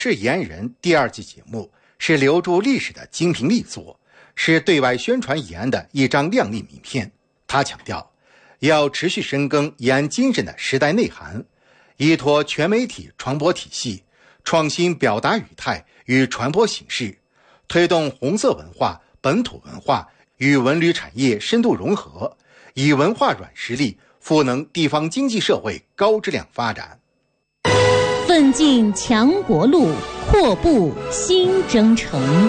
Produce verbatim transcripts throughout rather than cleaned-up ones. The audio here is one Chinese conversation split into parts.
是延安人第二季节目，是留住历史的精品力作，是对外宣传延安的一张亮丽名片。他强调，要持续深耕延安精神的时代内涵，依托全媒体传播体系，创新表达语态与传播形式，推动红色文化、本土文化与文旅产业深度融合，以文化软实力赋能地方经济社会高质量发展。 奋进强国路，阔步新征程。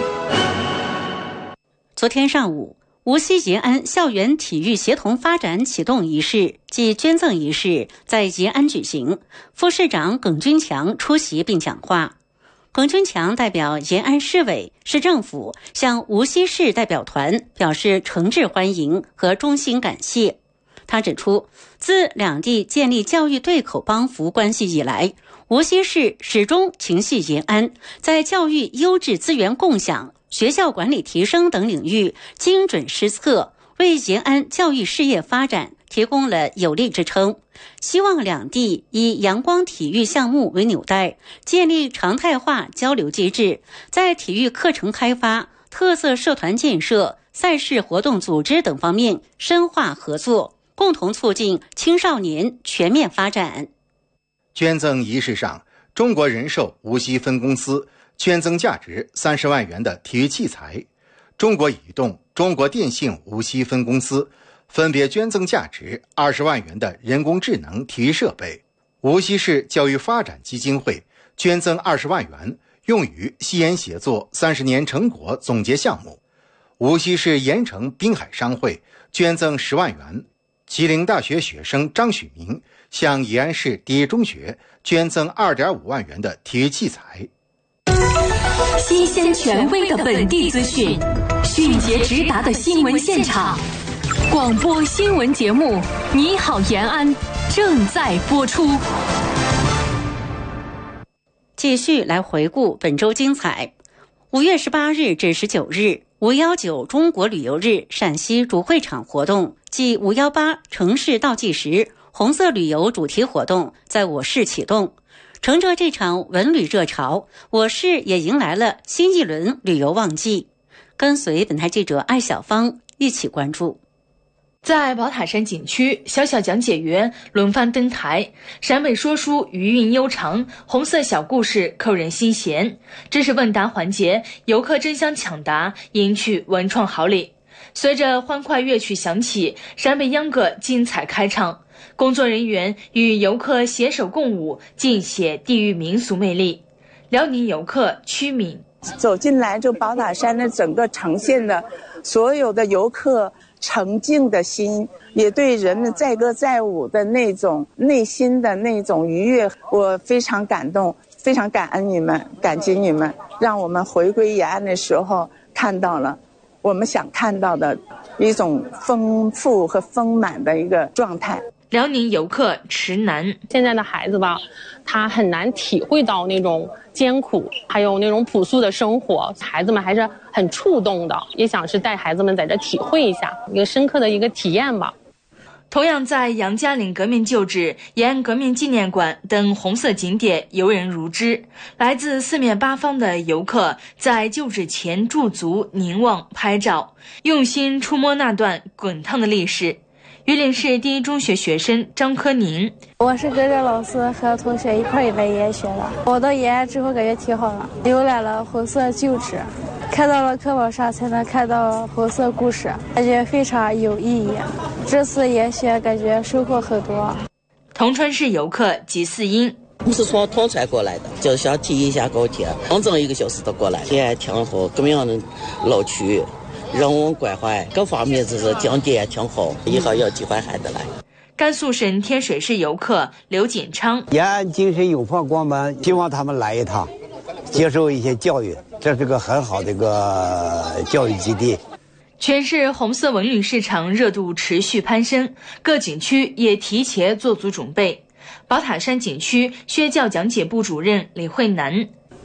昨天上午，无锡延安校园体育协同发展启动仪式暨捐赠仪式在延安举行，副市长耿军强出席并讲话。耿军强代表延安市委、市政府向无锡市代表团表示诚挚欢迎和衷心感谢。他指出，自两地建立教育对口帮扶关系以来，无锡市始终情系延安，在教育优质资源共享、学校管理提升等领域精准施策，为延安教育事业发展提供了有力支撑。希望两地以阳光体育项目为纽带，建立常态化交流机制，在体育课程开发、特色社团建设、赛事活动组织等方面深化合作，共同促进青少年全面发展。 捐赠仪式上，中国人寿无锡分公司捐赠价值三十万元的体育器材，中国移动、中国电信无锡分公司分别捐赠价值二十万元的人工智能体育设备。无锡市教育发展基金会捐赠二十万元，用于西延协作三十年成果总结项目。无锡市盐城滨海商会捐赠十万元。吉林大学学生张许明向延安市第一中学捐赠 二点五万元的体育器材。 新鲜权威的本地资讯，迅捷直达的新闻现场，广播新闻节目《你好延安》正在播出。 继续来回顾本周精彩。五月十八日至十九日，五一九中国旅游日陕西主会场活动暨五一八城市倒计时红色旅游主题活动在我市启动。乘着这场文旅热潮，我市也迎来了新一轮旅游旺季。跟随本台记者艾小芳一起关注。 在宝塔山景区，小小讲解员轮番登台，陕北说书余韵悠长，红色小故事扣人心弦。知识问答环节，游客争相抢答，赢取文创好礼。随着欢快乐曲响起，陕北秧歌精彩开唱，工作人员与游客携手共舞，尽写地域民俗魅力。辽宁游客曲敏走进来，就宝塔山的整个呈现的所有的游客沉静的心，也对人们载歌载舞的那种内心的那种愉悦，我非常感动，非常感恩你们，感激你们，让我们回归延安的时候看到了我们想看到的一种丰富和丰满的一个状态。 辽宁游客池南， 现在的孩子吧，他很难体会到那种艰苦，还有那种朴素的生活，孩子们还是很触动的，也想是带孩子们在这体会一下一个深刻的一个体验吧。 同样在杨家岭革命旧址、延安革命纪念馆等红色景点游人如织，来自四面八方的游客在旧址前驻足凝望拍照，用心触摸那段滚烫的历史。榆林市第一中学学生张科宁， 我是跟着老师和同学一块来延安学的，我到延安之后感觉挺好的，浏览了红色旧址，看到了课本上才能看到红色故事，感觉非常有意义。这次研学感觉收获很多。 铜川市游客吉四英， 我们是从铜川过来的，就想体验一下高铁，整整一个小时都过来，延安挺好，各样的老区人文关怀各方面就是景点挺好，以后有机会还得来。 甘肃省天水市游客刘锦昌， 延安精神有朋广门，希望他们来一趟，接受一些教育，这是个很好的一个教育基地。 全市红色文旅市场热度持续攀升，各景区也提前做足准备。宝塔山景区宣教讲解部主任李慧楠，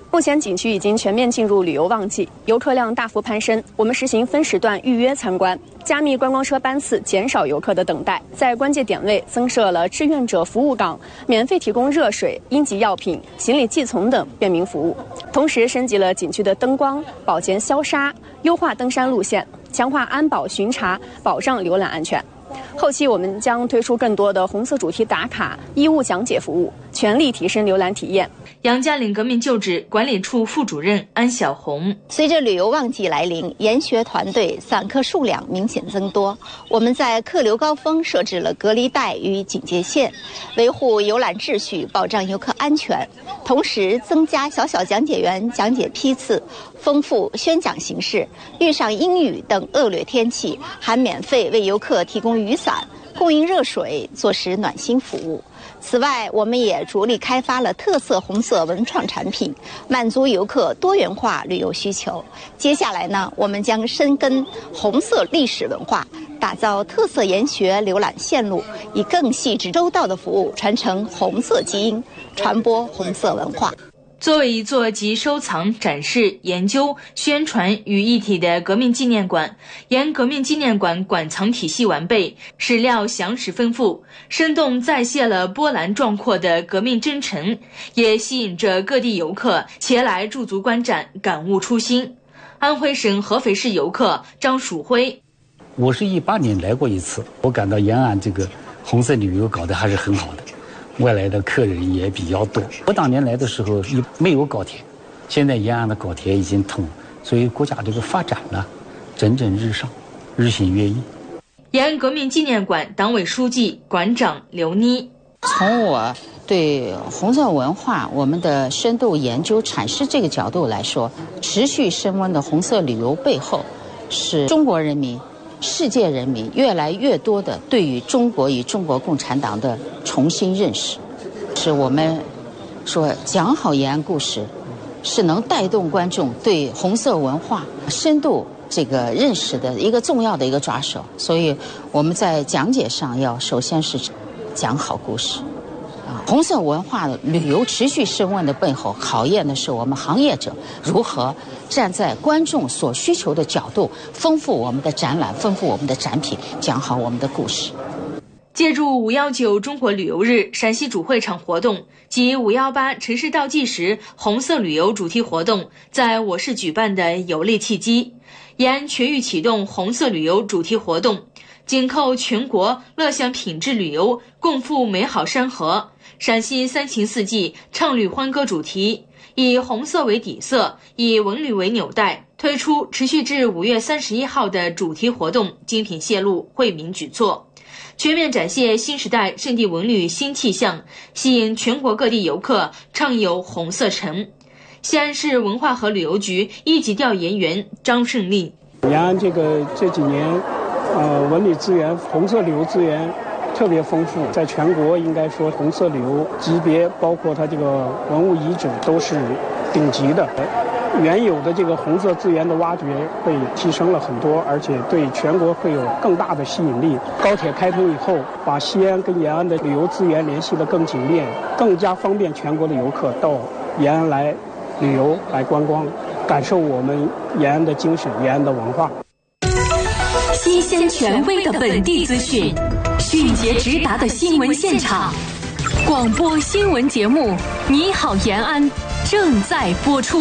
目前景区已经全面进入旅游旺季，游客量大幅攀升。我们实行分时段预约参观，加密观光车班次，减少游客的等待。在关键点位增设了志愿者服务岗，免费提供热水、应急药品、行李寄存等便民服务。同时升级了景区的灯光、保洁消杀，优化登山路线，强化安保巡查，保障游览安全。后期我们将推出更多的红色主题打卡、义务讲解服务，全力提升游览体验。 杨家岭革命旧址管理处副主任安小红， 随着旅游旺季来临，研学团队散客数量明显增多。我们在客流高峰设置了隔离带与警戒线，维护游览秩序，保障游客安全。同时增加小小讲解员讲解批次，丰富宣讲形式。遇上阴雨等恶劣天气，还免费为游客提供雨伞，供应热水，做实暖心服务。此外，我们也着力开发了特色红色文创产品，满足游客多元化旅游需求。接下来呢，我们将深耕红色历史文化，打造特色研学浏览线路，以更细致周到的服务传承红色基因，传播红色文化。 作为一座集收藏、展示、研究、宣传于一体的革命纪念馆，沿革命纪念馆馆藏体系完备，史料详实丰富，生动再现了波澜壮阔的革命征程，也吸引着各地游客前来驻足观展，感悟初心。安徽省合肥市游客张曙辉， 我是一八年来过一次，我感到延安这个红色旅游搞得还是很好的。外来的客人也比较多。我当年来的时候没有高铁，现在延安的高铁已经通，所以国家这个发展呢，蒸蒸日上，日新月异。 延安革命纪念馆党委书记、馆长刘妮， 从我对红色文化我们的深度研究阐释这个角度来说，持续升温的红色旅游背后，是中国人民、世界人民越来越多的对于中国与中国共产党的重新认识，是我们说讲好延安故事，是能带动观众对红色文化深度这个认识的一个重要的一个抓手。所以我们在讲解上要首先是讲好故事。啊，红色文化旅游持续升温的背后，考验的是我们行业者如何站在观众所需求的角度，丰富我们的展览，丰富我们的展品，讲好我们的故事。 借助五一九中国旅游日陕西主会场活动及五一八城市倒计时红色旅游主题活动在我市举办的有力契机，延安全域启动红色旅游主题活动，紧扣全国乐享品质旅游，共赴美好山河，陕西三情四季畅旅欢歌主题，以红色为底色，以文旅为纽带，推出持续至五月三十一号的主题活动精品线路惠民举措，全面展现新时代圣地文旅新气象，吸引全国各地游客畅游红色城。西安市文化和旅游局一级调研员张胜利， 延安这个这几年呃文旅资源、红色旅游资源特别丰富，在全国应该说红色旅游级别，包括它这个文物遗址都是顶级的。原有的这个红色资源的挖掘会提升了很多，而且对全国会有更大的吸引力。高铁开通以后，把西安跟延安的旅游资源联系得更紧密，更加方便全国的游客到延安来旅游、来观光，感受我们延安的精神、延安的文化。 新鲜权威的本地资讯，迅捷直达的新闻现场，广播新闻节目《你好延安》正在播出。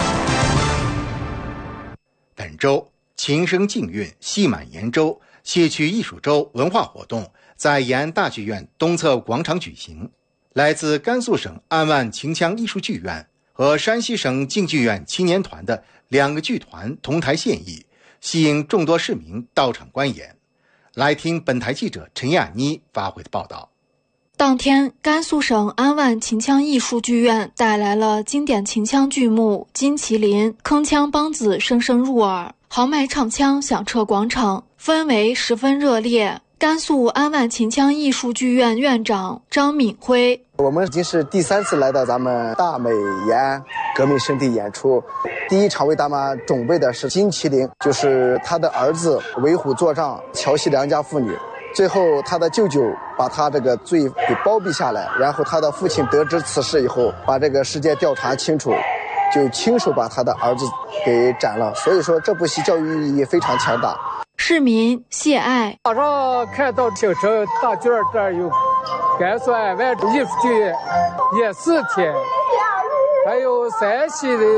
本周琴声竞韵，戏满延州戏曲艺术周文化活动在延安大剧院东侧广场举行。来自甘肃省安万秦腔艺术剧院和山西省京剧院青年团的两个剧团同台献艺，吸引众多市民到场观演。来听本台记者陈亚妮发回的报道。 当天，甘肃省安万秦腔艺术剧院带来了经典秦腔剧目《金麒麟》，铿锵梆子声声入耳，豪迈唱腔响彻广场，氛围十分热烈。甘肃安万秦腔艺术剧院院长张敏辉， 我们已经是第三次来到咱们大美延安革命圣地演出。第一场为咱们准备的是金麒麟，就是他的儿子为虎作伥，调戏良家妇女，最后他的舅舅把他这个罪给包庇下来，然后他的父亲得知此事以后，把这个事件调查清楚， 就亲手把他的儿子给斩了。所以说这部戏教育意义非常强大。 市民谢爱， 早上看到青城大剧院这儿有甘肃安湾艺术剧院演四天，还有山西的